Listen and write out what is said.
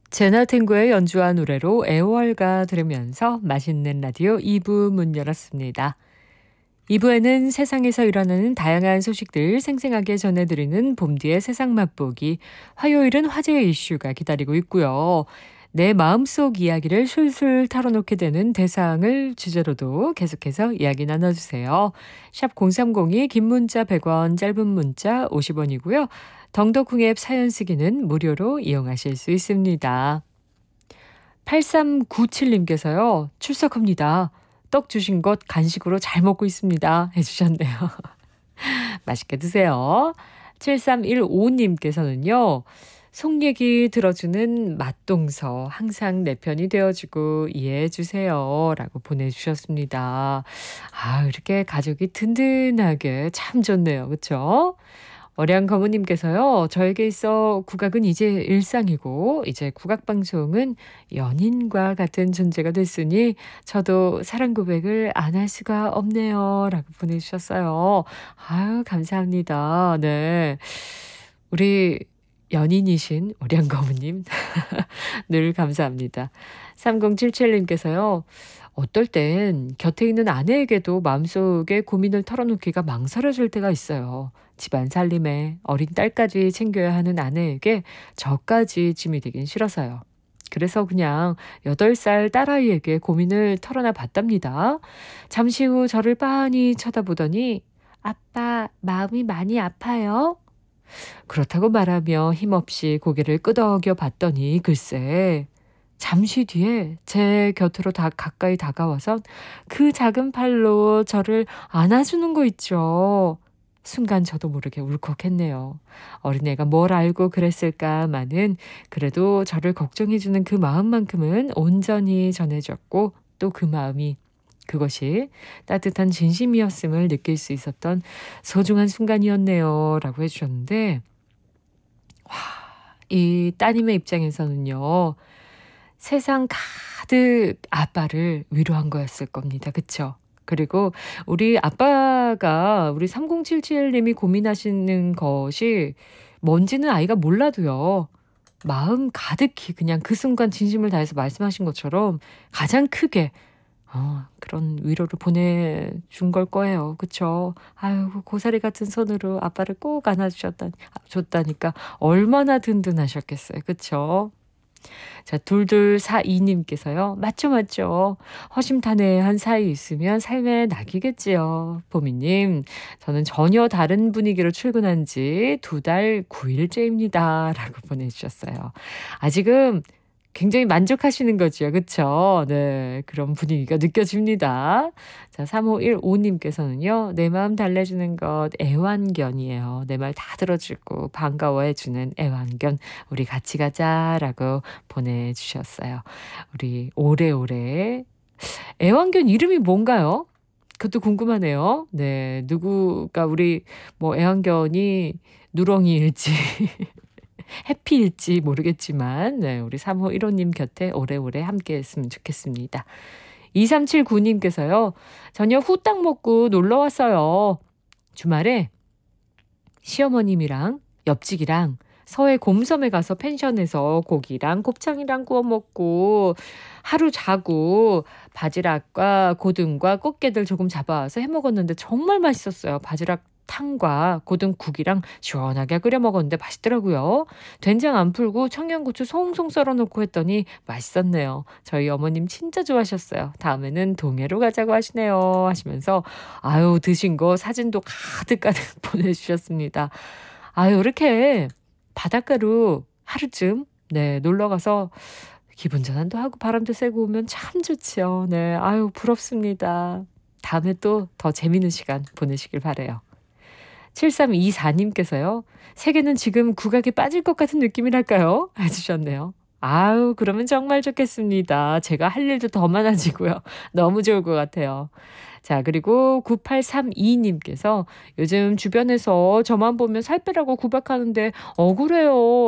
제나탱고의 연주한 노래로 애월가 들으면서 맛있는 라디오 2부 문 열었습니다. 2부에는 세상에서 일어나는 다양한 소식들 생생하게 전해드리는 봄뒤의 세상 맛보기, 화요일은 화제의 이슈가 기다리고 있고요. 내 마음속 이야기를 술술 털어놓게 되는 대상을 주제로도 계속해서 이야기 나눠주세요. 샵 0302 긴 문자 100원, 짧은 문자 50원이고요. 덩덕궁 앱 사연 쓰기는 무료로 이용하실 수 있습니다. 8397님께서요. 출석합니다. 떡 주신 것 간식으로 잘 먹고 있습니다. 해주셨네요. 맛있게 드세요. 7315님께서는요. 속 얘기 들어주는 맛동서 항상 내 편이 되어주고 이해해 주세요. 라고 보내주셨습니다. 아, 이렇게 가족이 든든하게 참 좋네요. 그렇죠? 어량거무님께서요. 저에게 있어 국악은 이제 일상이고 이제 국악방송은 연인과 같은 존재가 됐으니 저도 사랑 고백을 안 할 수가 없네요. 라고 보내주셨어요. 아유 감사합니다. 네, 우리 연인이신 어량거무님 늘 감사합니다. 3077님께서요. 어떨 땐 곁에 있는 아내에게도 마음속에 고민을 털어놓기가 망설여질 때가 있어요. 집안 살림에 어린 딸까지 챙겨야 하는 아내에게 저까지 짐이 되긴 싫어서요. 그래서 그냥 8살 딸아이에게 고민을 털어놔 봤답니다. 잠시 후 저를 빤히 쳐다보더니 아빠 마음이 많이 아파요? 그렇다고 말하며 힘없이 고개를 끄덕여 봤더니 글쎄 잠시 뒤에 제 곁으로 가까이 다가와서 그 작은 팔로 저를 안아주는 거 있죠. 순간 저도 모르게 울컥했네요. 어린애가 뭘 알고 그랬을까마는 그래도 저를 걱정해주는 그 마음만큼은 온전히 전해졌고 또 그 마음이 그것이 따뜻한 진심이었음을 느낄 수 있었던 소중한 순간이었네요. 라고 해주셨는데 와, 이 따님의 입장에서는요. 세상 가득 아빠를 위로한 거였을 겁니다. 그쵸? 그리고 우리 아빠가 우리 3077님이 고민하시는 것이 뭔지는 아이가 몰라도요. 마음 가득히 그냥 그 순간 진심을 다해서 말씀하신 것처럼 가장 크게 그런 위로를 보내준 걸 거예요. 그쵸? 아유, 고사리 같은 손으로 아빠를 꼭 줬다니까 얼마나 든든하셨겠어요. 그쵸? 자, 2242님께서요. 맞죠. 허심탄회한 사이 있으면 삶의 낙이겠지요. 보미님, 저는 전혀 다른 분위기로 출근한 지 2달 9일째입니다. 라고 보내주셨어요. 아직은 굉장히 만족하시는 거죠. 그쵸? 네, 그런 분위기가 느껴집니다. 자, 3515님께서는요. 내 마음 달래주는 것 애완견이에요. 내 말 다 들어주고 반가워해주는 애완견. 우리 같이 가자라고 보내주셨어요. 우리 오래오래. 애완견 이름이 뭔가요? 그것도 궁금하네요. 네, 누구가 우리 애완견이 누렁이일지 해피일지 모르겠지만 네, 우리 3515님 곁에 오래오래 함께 했으면 좋겠습니다. 2379님께서요. 저녁 후딱 먹고 놀러 왔어요. 주말에 시어머님이랑 옆집이랑 서해 곰섬에 가서 펜션에서 고기랑 곱창이랑 구워 먹고 하루 자고 바지락과 고등과 꽃게들 조금 잡아와서 해 먹었는데 정말 맛있었어요. 바지락 탕과 고등국이랑 시원하게 끓여 먹었는데 맛있더라고요. 된장 안 풀고 청양고추 송송 썰어놓고 했더니 맛있었네요. 저희 어머님 진짜 좋아하셨어요. 다음에는 동해로 가자고 하시네요. 하시면서 아유 드신 거 사진도 가득가득 보내주셨습니다. 아유 이렇게 바닷가로 하루쯤 네 놀러가서 기분 전환도 하고 바람도 쐬고 오면 참 좋지요. 네, 아유 부럽습니다. 다음에 또 더 재밌는 시간 보내시길 바라요. 7324님께서요. 세계는 지금 국악에 빠질 것 같은 느낌이랄까요? 해주셨네요. 아유 그러면 정말 좋겠습니다. 제가 할 일도 더 많아지고요. 너무 좋을 것 같아요. 자, 그리고 9832님께서 요즘 주변에서 저만 보면 살 빼라고 구박하는데 억울해요.